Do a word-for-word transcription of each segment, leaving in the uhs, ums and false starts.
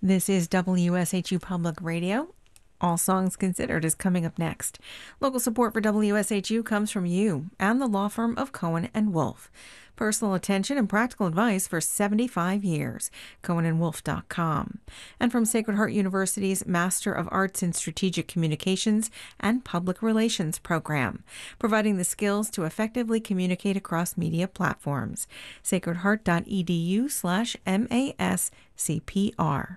This is W S H U Public Radio. All Songs Considered is coming up next. Local support for W S H U comes from you and the law firm of Cohen and Wolf. Personal attention and practical advice for seventy-five years. cohen and wolf dot com. And from Sacred Heart University's Master of Arts in Strategic Communications and Public Relations program, providing the skills to effectively communicate across media platforms. sacred heart dot e d u slash M A S C P R.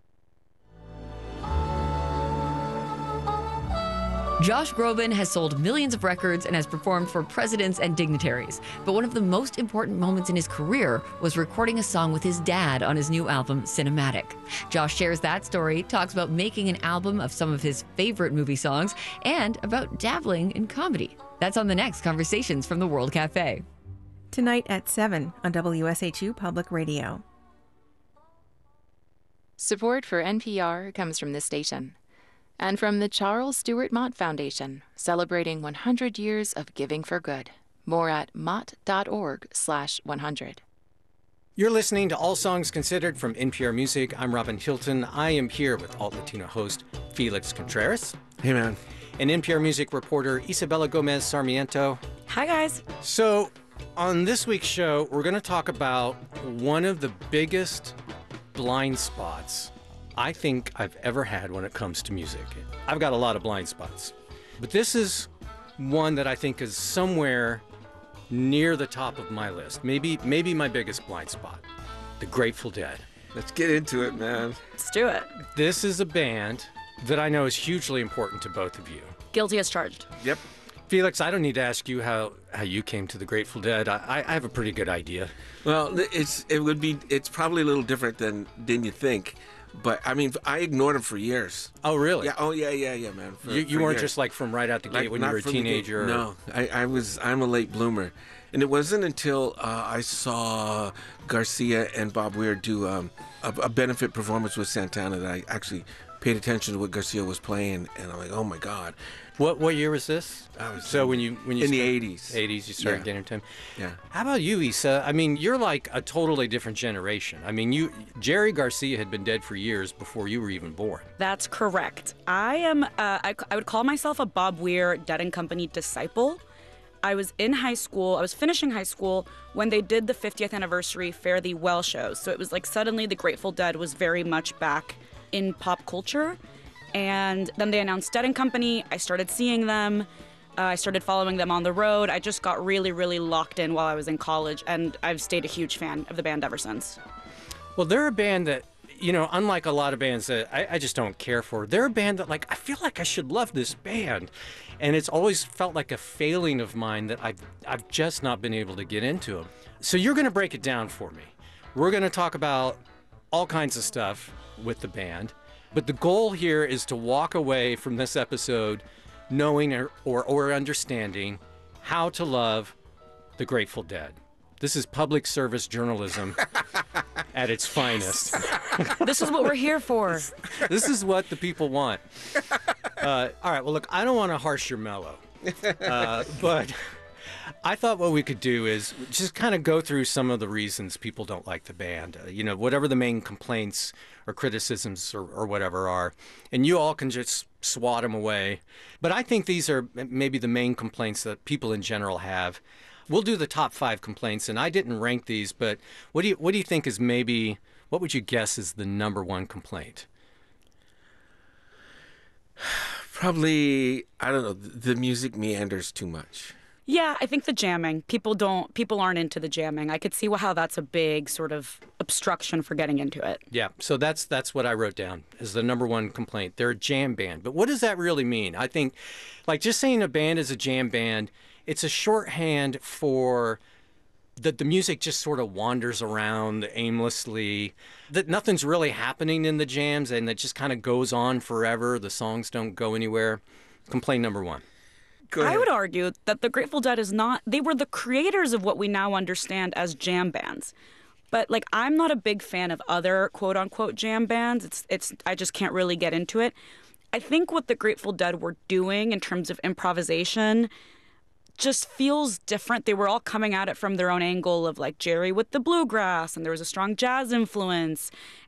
Josh Groban has sold millions of records and has performed for presidents and dignitaries. But one of the most important moments in his career was recording a song with his dad on his new album, Cinematic. Josh shares that story, talks about making an album of some of his favorite movie songs, and about dabbling in comedy. That's on the next Conversations from the World Cafe. Tonight at seven on W S H U Public Radio. Support for N P R comes from this station and from the Charles Stewart Mott Foundation, celebrating one hundred years of giving for good. More at mott.org slash 100. You're listening to All Songs Considered from N P R Music. I'm Robin Hilton. I am here with Alt Latino host Felix Contreras. Hey, man. And N P R Music reporter Isabella Gomez Sarmiento. Hi, guys. So, on this week's show, we're going to talk about one of the biggest blind spots I think I've ever had when it comes to music. I've got a lot of blind spots, but this is one that I think is somewhere near the top of my list. Maybe, maybe my biggest blind spot, the Grateful Dead. Let's get into it, man. Let's do it. This is a band that I know is hugely important to both of you. Guilty as charged. Yep. Felix, I don't need to ask you how, how you came to the Grateful Dead. I, I have a pretty good idea. Well, it's it would be it's probably a little different than than you think. But, I mean, I ignored him for years. Oh, really? Yeah. Oh, yeah, yeah, yeah, man. For, you you for weren't years. just like from right out the gate Like, when you not were a from the gate. teenager? Or... No, I, I was, I'm a late bloomer. And it wasn't until uh, I saw Garcia and Bob Weir do um, a, a benefit performance with Santana that I actually paid attention to what Garcia was playing. And I'm like, oh, my God. What what year was this? I was so when you when you in the started- eighties. eighties, you started Yeah. getting into him. Yeah. How about you, Issa? I mean, you're like a totally different generation. I mean, you Jerry Garcia had been dead for years before you were even born. That's correct. I am, uh, I, I would call myself a Bob Weir Dead and Company disciple. I was in high school, I was finishing high school when they did the fiftieth anniversary Fare Thee Well shows. So it was like suddenly the Grateful Dead was very much back in pop culture. And then they announced Dead and Company. I started seeing them. Uh, I started following them on the road. I just got really, really locked in while I was in college, and I've stayed a huge fan of the band ever since. Well, they're a band that, you know, unlike a lot of bands that I, I just don't care for, they're a band that, like, I feel like I should love this band. And it's always felt like a failing of mine that I've, I've just not been able to get into them. So you're going to break it down for me. We're going to talk about all kinds of stuff with the band. But the goal here is to walk away from this episode knowing or, or, or understanding how to love the Grateful Dead. This is public service journalism at its finest. This is what we're here for. This is what the people want. Uh, all right, well, look, I don't want to harsh your mellow, uh, but I thought what we could do is just kind of go through some of the reasons people don't like the band, uh, you know, whatever the main complaints or criticisms or, or whatever are, and you all can just swat them away. But I think these are maybe the main complaints that people in general have. We'll do the top five complaints, and I didn't rank these, but what do you what do you think is maybe, what would you guess is the number one complaint? Probably, I don't know, the music meanders too much. Yeah, I think the jamming. People don't. People aren't into the jamming. I could see how that's a big sort of obstruction for getting into it. Yeah, so that's that's what I wrote down as the number one complaint. They're a jam band, but what does that really mean? I think, like, just saying a band is a jam band, it's a shorthand for that the music just sort of wanders around aimlessly, that nothing's really happening in the jams, and it just kind of goes on forever. The songs don't go anywhere. Complaint number one. I would argue that the Grateful Dead is not, they were the creators of what we now understand as jam bands. But, like, I'm not a big fan of other quote-unquote jam bands. It's, it's, I just can't really get into it. I think what the Grateful Dead were doing in terms of improvisation just feels different. They were all coming at it from their own angle of, like, Jerry with the bluegrass, and there was a strong jazz influence.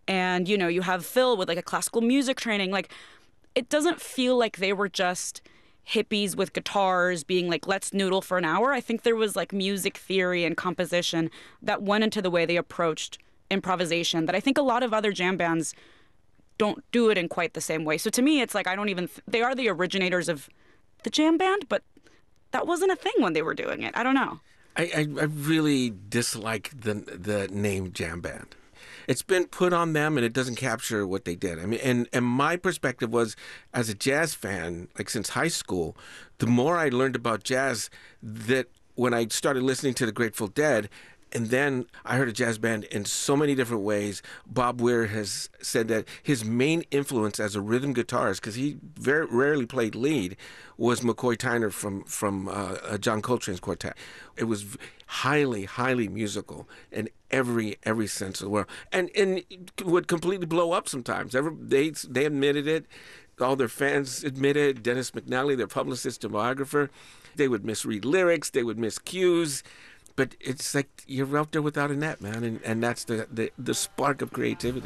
And, you know, you have Phil with like a classical music training. Like, it doesn't feel like they were just hippies with guitars being like, let's noodle for an hour. I think there was like music theory and composition that went into the way they approached improvisation that I think a lot of other jam bands don't do it in quite the same way. So to me, it's like, I don't even, th- they are the originators of the jam band, but that wasn't a thing when they were doing it. I don't know. I, I, I really dislike the the name jam band. It's been put on them, and it doesn't capture what they did. I mean, and, and my perspective was, as a jazz fan, like since high school, the more I learned about jazz, that when I started listening to the Grateful Dead, and then I heard a jazz band in so many different ways. Bob Weir has said that his main influence as a rhythm guitarist, because he very rarely played lead, was McCoy Tyner from from uh, John Coltrane's quartet. It was highly, highly musical in every every sense of the word, and and it would completely blow up sometimes. Every, they they admitted it. All their fans admitted. Dennis McNally, their publicist and biographer, they would misread lyrics. They would miss cues. But it's like you're out there without a net, man, and, and that's the, the, the spark of creativity.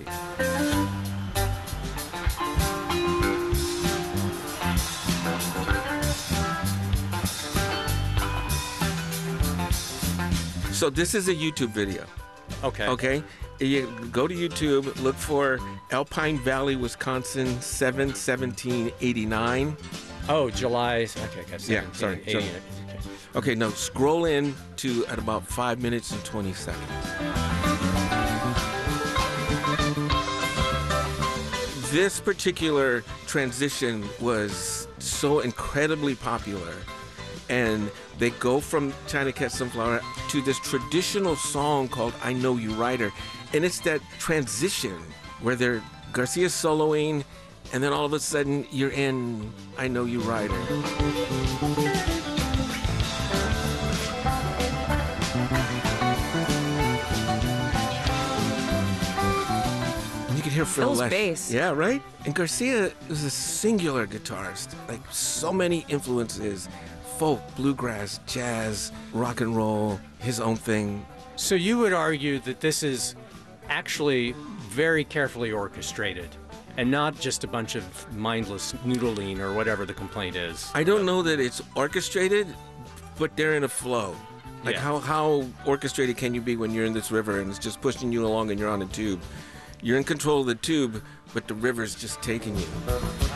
So this is a YouTube video. Okay. Okay? You go to YouTube, look for Alpine Valley, Wisconsin, seven seventeen eighty-nine. Oh, July. Okay, okay. Yeah, sorry. eighty, so- okay. Okay, now scroll in to at about five minutes and twenty seconds. This particular transition was so incredibly popular, and they go from China Cat Sunflower to this traditional song called I Know You Rider, and it's that transition where they're Garcia's soloing, and then all of a sudden you're in I Know You Rider. Hear Phil Phil's Lesh. bass. Yeah, right? And Garcia is a singular guitarist, like so many influences, folk, bluegrass, jazz, rock and roll, his own thing. So you would argue that this is actually very carefully orchestrated and not just a bunch of mindless noodling or whatever the complaint is. I don't know that it's orchestrated, but they're in a flow. Like Yeah. how, how orchestrated can you be when you're in this river and it's just pushing you along and you're on a tube? You're in control of the tube, but the river's just taking you.